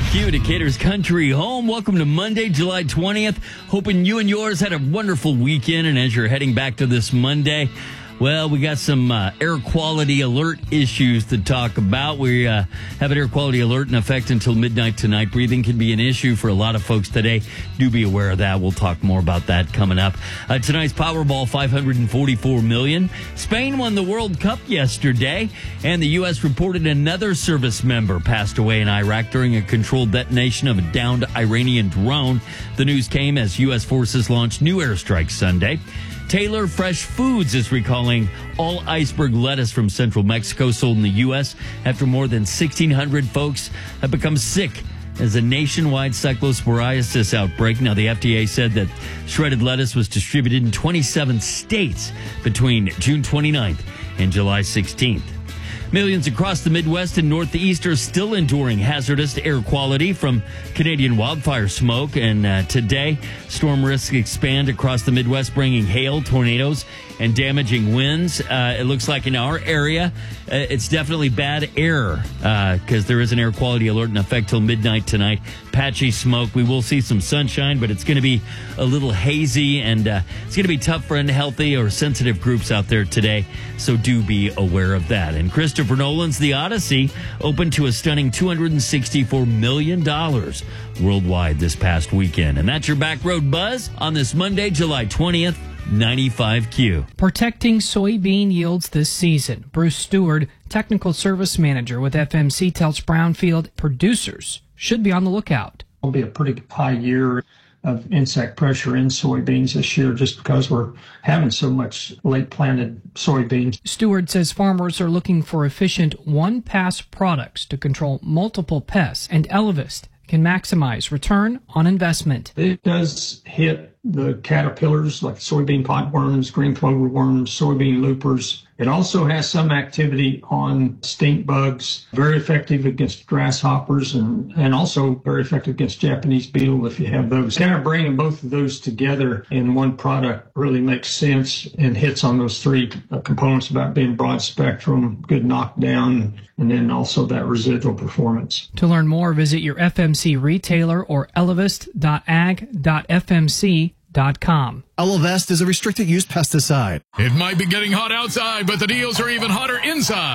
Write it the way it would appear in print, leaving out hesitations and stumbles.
95Q, Decatur's country home. Welcome to Monday, July 20th. Hoping you and yours had a wonderful weekend. And as you're heading back to this Monday, well, we got some air quality alert issues to talk about. We have an air quality alert in effect until midnight tonight. Breathing can be an issue for a lot of folks today. Do be aware of that. We'll talk more about that coming up. Tonight's Powerball, $544 million. Spain won the World Cup yesterday, and the U.S. reported another service member passed away in Iraq during a controlled detonation of a downed Iranian drone. The news came as U.S. forces launched new airstrikes Sunday. Taylor Fresh Foods is recalling all iceberg lettuce from central Mexico sold in the U.S. after more than 1,600 folks have become sick as a nationwide cyclosporiasis outbreak. Now, the FDA said that shredded lettuce was distributed in 27 states between June 29th and July 16th. Millions across the Midwest and Northeast are still enduring hazardous air quality from Canadian wildfire smoke. And today, storm risks expand across the Midwest, bringing hail, tornadoes, and damaging winds. It looks like in our area, it's definitely bad air because there is an air quality alert in effect till midnight tonight. Patchy smoke. We will see some sunshine, but it's going to be a little hazy, and it's going to be tough for unhealthy or sensitive groups out there today. So do be aware of that. And Christopher Nolan's The Odyssey opened to a stunning $264 million worldwide this past weekend. And that's your Back Road Buzz on this Monday, July 20th. 95Q. Protecting soybean yields this season. Bruce Stewart, Technical Service Manager with FMC, tells Brownfield producers should be on the lookout. It'll be a pretty high year of insect pressure in soybeans this year just because we're having so much late planted soybeans. Stewart says farmers are looking for efficient one-pass products to control multiple pests, and Elevest can maximize return on investment. It does hit the caterpillars like soybean potworms, green clover worms, soybean loopers. It also has some activity on stink bugs, very effective against grasshoppers and also very effective against Japanese beetle if you have those. Kind of bringing both of those together in one product really makes sense and hits on those three components about being broad spectrum, good knockdown, and then also that residual performance. To learn more, visit your FMC retailer or elevest.ag.fmc.com. Elevest is a restricted use pesticide. It might be getting hot outside, but the deals are even hotter inside.